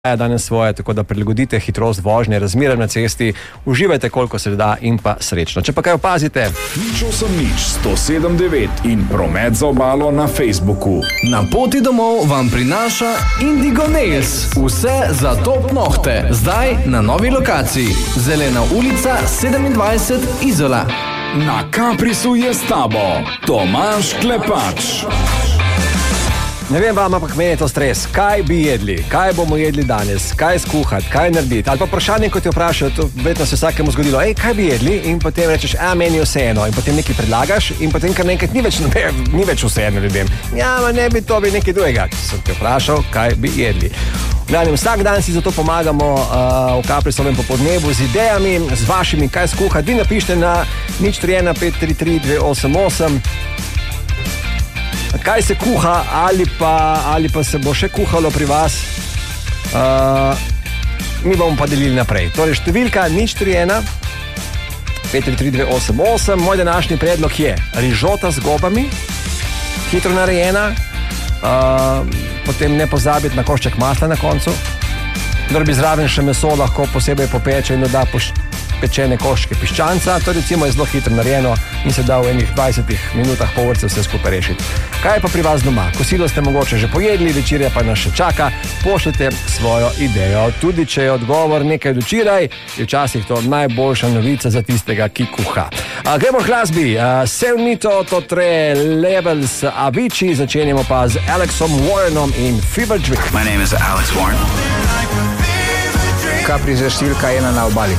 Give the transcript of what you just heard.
danes svoje, tako da prilagodite hitrost vožnje, razmere na cesti, uživajte koliko se da in pa srečno. Če pa kaj opazite? 108.9 in promet za obalo na Facebooku. Na poti domov vam prinaša Indigo Nails. Vse za top nohte. Zdaj na novi lokaciji. Zelena ulica 27 Izola. Na Caprisu je s tabo Tomaž Klepač. Ne vem vam, ampak meni je to stres. Kaj bi jedli? Kaj bomo jedli danes? Kaj skuhati? Kaj narediti? Ali pa vprašanje, kot je vprašal, to vedno se vsakemu zgodilo. Kaj bi jedli? In potem rečeš, meni je vseeno. In potem nekaj predlagaš in potem kar nekaj ni več vseeno ljudem. Ja, ma ne bi to, bi nekaj drugega. Sem te vprašal, kaj bi jedli. Vsak dan si zato pomagamo v Caprisovem popodnevu z idejami, z vašimi, kaj skuhati. Vi napište na 031 533 288. Kaj se kuha ali pa se bo še kuhalo pri vas, mi bomo pa delili naprej. Torej številka 031 533 288. Moj današnji predlog je rižota z gobami, hitro narejena, potem ne pozabiti na košček masla na koncu. Kdor bi zraven še meso lahko posebej popeče in doda pečene koščke piščanca, to recimo je zelo hitro narejeno in se da v enih 20 minutah pol vrste vse skupaj rešiti. Kaj pa pri vas doma? Kosilo ste mogoče že pojedli, večerja pa nas še čaka, pošljite svojo idejo. Tudi če je odgovor nekaj od včeraj, je včasih to najboljša novica za tistega, ki kuha. Gremo v glasbi. Sevnito to tre Levels Avicii, začenjamo pa z Alexom Warrenom in Fever Dream. My name is Alex Warren. Capris je številka 1 na obali.